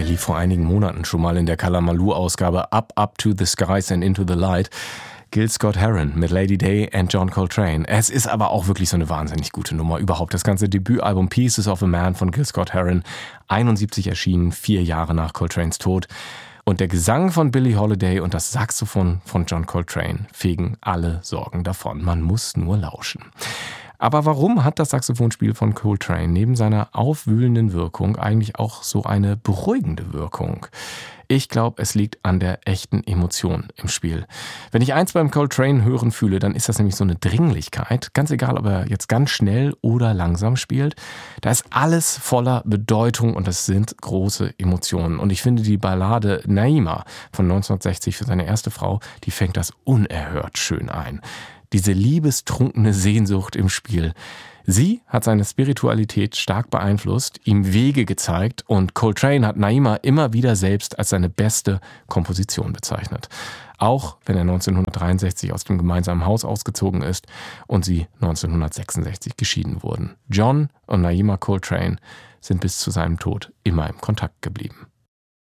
Der lief vor einigen Monaten schon mal in der Kalamaloo-Ausgabe Up, Up to the Skies and Into the Light. Gil Scott-Heron mit Lady Day and John Coltrane. Es ist aber auch wirklich so eine wahnsinnig gute Nummer. Überhaupt das ganze Debütalbum Pieces of a Man von Gil Scott-Heron, 71 erschienen, 4 Jahre nach Coltranes Tod. Und der Gesang von Billie Holiday und das Saxophon von John Coltrane fegen alle Sorgen davon. Man muss nur lauschen. Aber warum hat das Saxophonspiel von Coltrane neben seiner aufwühlenden Wirkung eigentlich auch so eine beruhigende Wirkung? Ich glaube, es liegt an der echten Emotion im Spiel. Wenn ich eins beim Coltrane hören fühle, dann ist das nämlich so eine Dringlichkeit. Ganz egal, ob er jetzt ganz schnell oder langsam spielt. Da ist alles voller Bedeutung und es sind große Emotionen. Und ich finde die Ballade Naima von 1960 für seine erste Frau, die fängt das unerhört schön ein. Diese liebestrunkene Sehnsucht im Spiel. Sie hat seine Spiritualität stark beeinflusst, ihm Wege gezeigt und Coltrane hat Naima immer wieder selbst als seine beste Komposition bezeichnet. Auch wenn er 1963 aus dem gemeinsamen Haus ausgezogen ist und sie 1966 geschieden wurden. John und Naima Coltrane sind bis zu seinem Tod immer im Kontakt geblieben.